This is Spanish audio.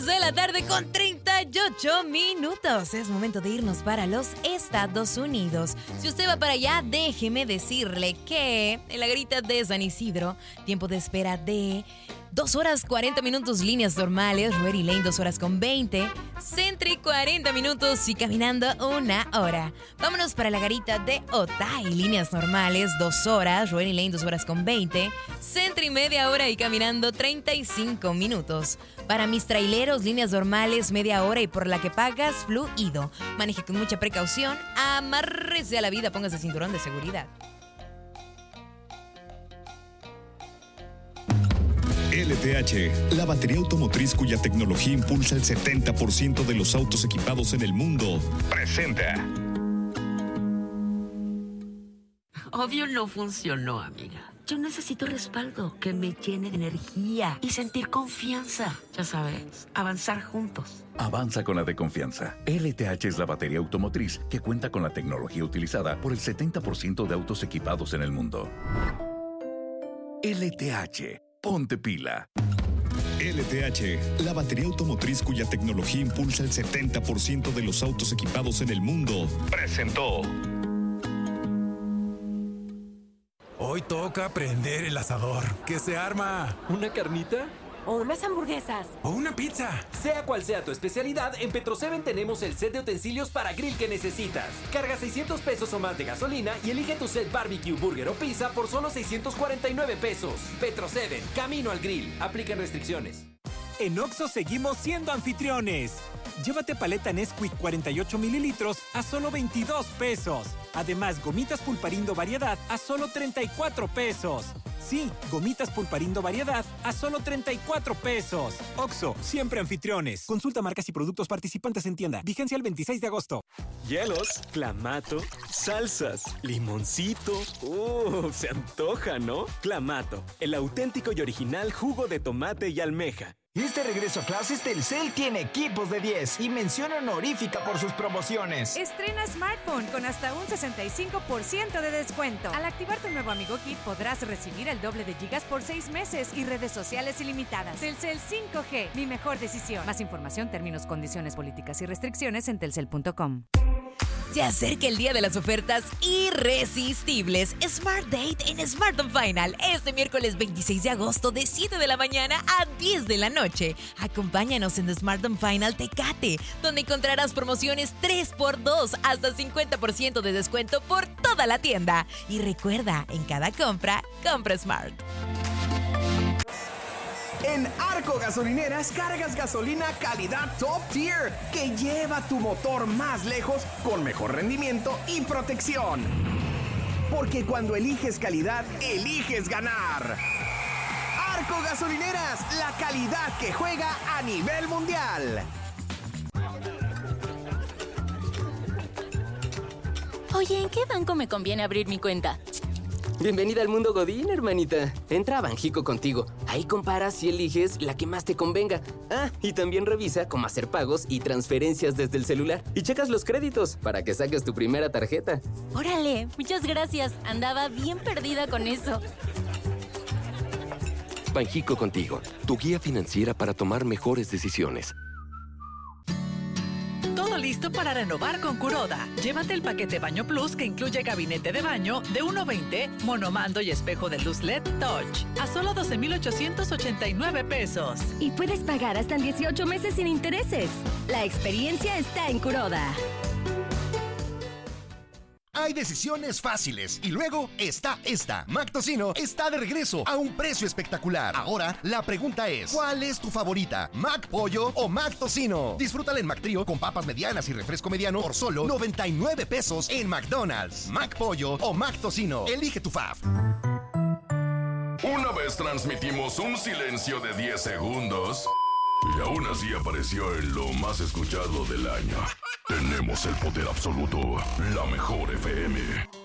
3 de la tarde con 38 minutos. Es momento de irnos para los Estados Unidos. Si usted va para allá, déjeme decirle que en la garita de San Isidro, tiempo de espera de 2 horas 40 minutos, líneas normales. Ready Lane 2 horas con 20. Sentry 40 minutos y caminando 1 hora. Vámonos para la garita de Otay, líneas normales 2 horas. Ready Lane 2 horas con 20. Sentry media hora y caminando 35 minutos. Para mis traileros, líneas normales media hora y por la que pagas fluido. Maneje con mucha precaución, amárrese a la vida, póngase cinturón de seguridad. LTH, la batería automotriz cuya tecnología impulsa el 70% de los autos equipados en el mundo, presenta. Obvio no funcionó, amiga. Yo necesito respaldo, que me llene de energía y sentir confianza. Ya sabes, avanzar juntos. Avanza con la de confianza. LTH es la batería automotriz que cuenta con la tecnología utilizada por el 70% de autos equipados en el mundo. LTH. Ponte pila. LTH, la batería automotriz cuya tecnología impulsa el 70% de los autos equipados en el mundo, presentó. Hoy toca prender el asador. ¿Qué se arma? ¿Una carnita? O unas hamburguesas. ¿O una pizza? Sea cual sea tu especialidad, en Petro7 tenemos el set de utensilios para grill que necesitas. Carga 600 pesos o más de gasolina y elige tu set barbecue, burger o pizza por solo 649 pesos. Petro7, camino al grill. Aplican restricciones. En Oxxo seguimos siendo anfitriones. Llévate paleta Nesquik 48 mililitros a solo 22 pesos. Además, gomitas Pulparindo variedad a solo 34 pesos. Sí, gomitas Pulparindo variedad a solo 34 pesos. Oxxo, siempre anfitriones. Consulta marcas y productos participantes en tienda. Vigencia el 26 de agosto. Hielos, clamato, salsas, limoncito. Se antoja, ¿no? Clamato, el auténtico y original jugo de tomate y almeja. Este regreso a clases, Telcel tiene equipos de 10 y mención honorífica por sus promociones. Estrena smartphone con hasta un 65% de descuento. Al activar tu nuevo Amigo Kit podrás recibir el doble de gigas por 6 meses y redes sociales ilimitadas. Telcel 5G, mi mejor decisión. Más información, términos, condiciones, políticas y restricciones en telcel.com. Se acerca el día de las ofertas irresistibles. Smart Date en Smart & Final. Este miércoles 26 de agosto de 7 de la mañana a 10 de la noche. Acompáñanos en Smart & Final Tecate, donde encontrarás promociones 3x2 hasta 50% de descuento por toda la tienda. Y recuerda, en cada compra, compra Smart. En Arco Gasolineras cargas gasolina calidad top tier que lleva tu motor más lejos con mejor rendimiento y protección. Porque cuando eliges calidad, eliges ganar. Arco Gasolineras, la calidad que juega a nivel mundial. Oye, ¿en qué banco me conviene abrir mi cuenta? Bienvenida al mundo Godín, hermanita. Entra a Banjico contigo. Ahí comparas y eliges la que más te convenga. Y también revisa cómo hacer pagos y transferencias desde el celular. Y checas los créditos para que saques tu primera tarjeta. Órale, muchas gracias. Andaba bien perdida con eso. Banjico contigo, tu guía financiera para tomar mejores decisiones. Todo listo para renovar con Kuroda. Llévate el paquete Baño Plus que incluye gabinete de baño de 1.20, monomando y espejo de luz LED Touch a solo 12,889 pesos. Y puedes pagar hasta en 18 meses sin intereses. La experiencia está en Kuroda. Hay decisiones fáciles y luego está esta. McTocino está de regreso a un precio espectacular. Ahora la pregunta es, ¿cuál es tu favorita? ¿McPollo o McTocino? Disfrútala en McTrio con papas medianas y refresco mediano por solo 99 pesos en McDonald's. McPollo o McTocino. Elige tu fave. Una vez transmitimos un silencio de 10 segundos y aún así apareció en lo más escuchado del año. Tenemos el poder absoluto, la mejor FM.